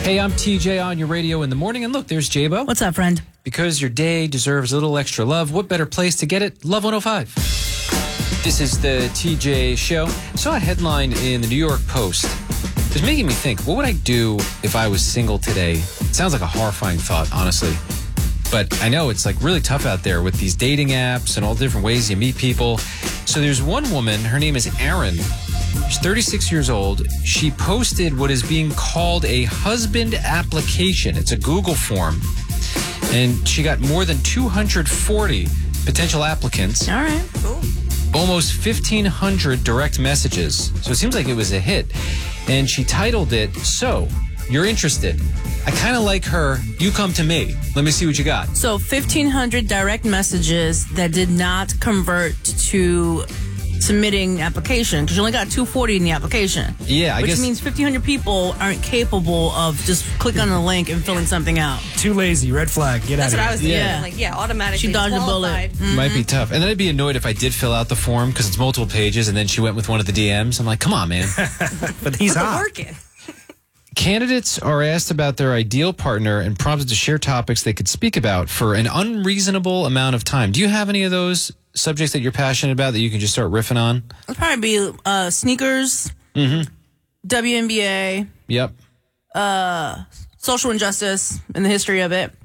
Hey, I'm TJ on your radio in the morning. And look, there's J-Bo. What's up, friend? Because your day deserves a little extra love, what better place to get it? Love 105. This is the TJ Show. I saw a headline in the New York Post. It was making me think, what would I do if I was single today? It sounds like a horrifying thought, honestly. But I know it's like really tough out there with these dating apps and all the different ways you meet people. So there's one woman, her name is Erin. She's 36 years old. She posted what is being called a husband application. It's a Google form. And she got more than 240 potential applicants. All right. Cool. Almost 1,500 direct messages. So it seems like it was a hit. And she titled it, "So, You're Interested. I kind of like her. You come to me. Let me see what you got." So 1,500 direct messages that did not convert to submitting application because you only got 240 in the application. Yeah, I which guess. means 1,500 people aren't capable of just clicking on the link and filling something out. Too lazy, red flag, get That's out what I of was here. thinking. Yeah. Like, yeah, automatically She dodged a bullet. disqualified. Might be tough. And then I'd be annoyed if I did fill out the form because it's multiple pages and then she went with one of the DMs. I'm like, come on, man. But he's Put the hot. work in. Candidates are asked about their ideal partner and prompted to share topics they could speak about for an unreasonable amount of time. Do you have any of those subjects that you're passionate about that you can just start riffing on? It'll probably be sneakers, WNBA, Yep. social injustice and the history of it,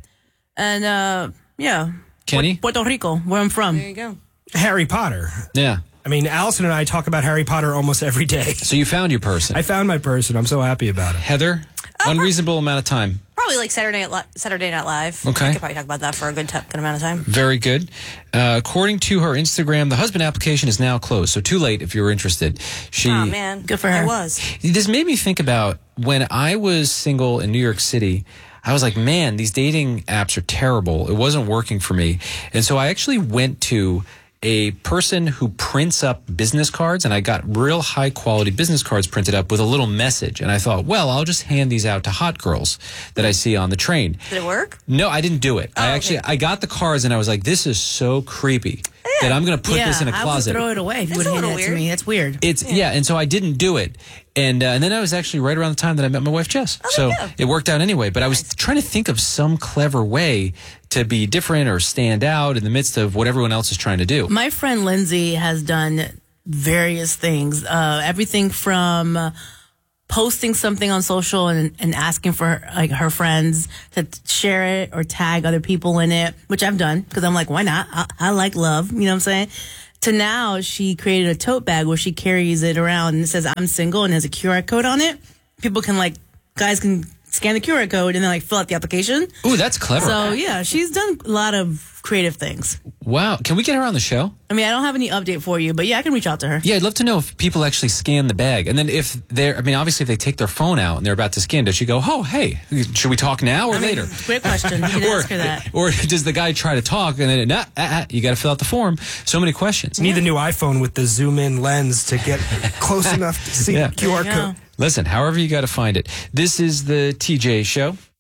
and yeah, Kenny? Puerto Rico, where I'm from. There you go. Harry Potter. Yeah. I mean, Allison and I talk about Harry Potter almost every day. So you found your person. I found my person. I'm so happy about it. Heather, unreasonable amount of time. Probably like Saturday Night Live. Okay. I could probably talk about that for a good amount of time. Very good. According to her Instagram, the husband application is now closed. So too late if you were interested. She. Oh, man. Good for her. I was. This made me think about when I was single in New York City. I was like, man, these dating apps are terrible. It wasn't working for me. And so I actually went to a person who prints up business cards, and I got real high quality business cards printed up with a little message. And I thought, well, I'll just hand these out to hot girls that I see on the train. Did it work? No, I didn't do it. okay. I got the cards and I was like, this is so creepy that I'm going to put this in a closet. I would throw it away if you That's would a hand little that to weird. me. That's weird. It's and so I didn't do it, and then I was actually right around the time that I met my wife Jess, so there you go. it worked out anyway. But I was trying to think of some clever way to be different or stand out in the midst of what everyone else is trying to do. My friend Lindsay has done various things. Everything from posting something on social and asking for her friends to share it or tag other people in it, which I've done because I'm like, why not? I like love, you know what I'm saying? To now, she created a tote bag where she carries it around and it says, "I'm single," and has a QR code on it. People can guys can scan the QR code and then fill out the application. Ooh, that's clever. So yeah, she's done a lot of creative things. Wow, can we get her on the show? I mean, I don't have any update for you, but yeah, I can reach out to her. Yeah, I'd love to know if people actually scan the bag, and then if they're, obviously if they take their phone out and they're about to scan, does she go, "Oh, hey, should we talk now or later?" Great question. You can ask her that. Or does the guy try to talk and then you got to fill out the form? So many questions. You need the new iPhone with the zoom in lens to get close enough to see Yeah. the QR There you go. code. Listen, however you got to find it. This is the TJ Show.